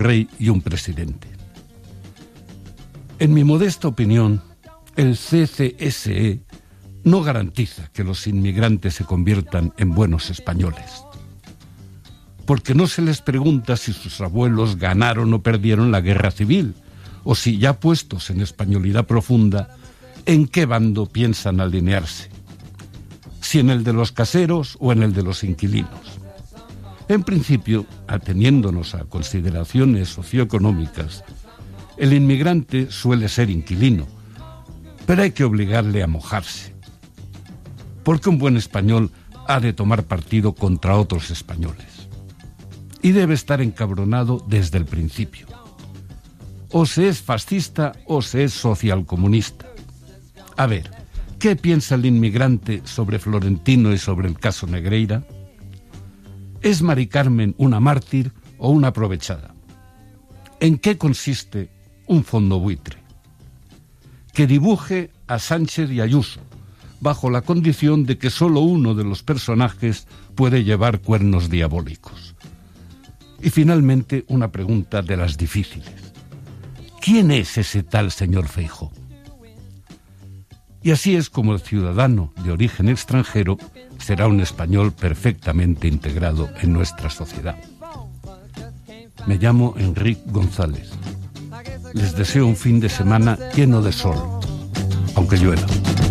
rey y un presidente. En mi modesta opinión, el CCSE no garantiza que los inmigrantes se conviertan en buenos españoles, porque no se les pregunta si sus abuelos ganaron o perdieron la guerra civil, o si ya puestos en españolidad profunda, en qué bando piensan alinearse, si en el de los caseros o en el de los inquilinos. En principio, ateniéndonos a consideraciones socioeconómicas, el inmigrante suele ser inquilino, pero hay que obligarle a mojarse, porque un buen español ha de tomar partido contra otros españoles y debe estar encabronado desde el principio. O se es fascista o se es socialcomunista. A ver, ¿qué piensa el inmigrante sobre Florentino y sobre el caso Negreira? ¿Es Mari Carmen una mártir o una aprovechada? ¿En qué consiste un fondo buitre? Que dibuje a Sánchez y Ayuso, bajo la condición de que solo uno de los personajes puede llevar cuernos diabólicos. Y finalmente, una pregunta de las difíciles. ¿Quién es ese tal señor Feijóo? Y así es como el ciudadano de origen extranjero será un español perfectamente integrado en nuestra sociedad. Me llamo Enrique González. Les deseo un fin de semana lleno de sol, aunque llueva.